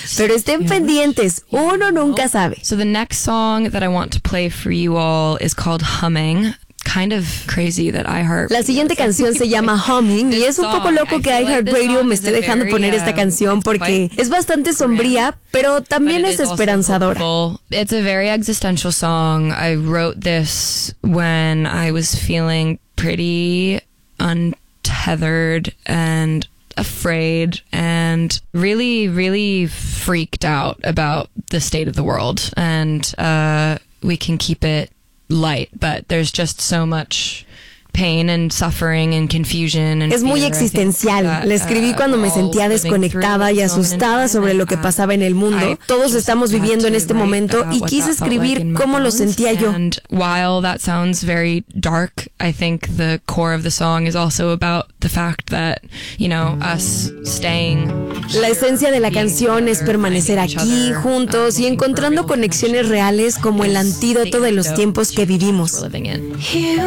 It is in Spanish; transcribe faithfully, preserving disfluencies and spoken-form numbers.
Pero estén pendientes, uno nunca sabe. So the next song that I want to play for you all is called Humming. Kind of crazy that iHeart. La siguiente canción se llama Humming y es un poco loco que iHeartRadio me esté dejando poner esta canción porque es bastante sombría, pero también es esperanzadora. It's a very existential song. I wrote this when I was feeling pretty untethered and afraid and really, really freaked out about the state of the world. And uh, we can keep it light, but there's just so much pain and suffering and confusion and es muy fear. existencial. That, La escribí cuando me sentía desconectada y asustada sobre lo que pasaba en el mundo. Todos estamos viviendo en este momento y quise escribir cómo lo sentía yo. And while that sounds very dark, I think the core of the song is also about the fact that, you know, us staying. La esencia de la canción es permanecer aquí, juntos y encontrando conexiones reales como el antídoto de los tiempos que vivimos.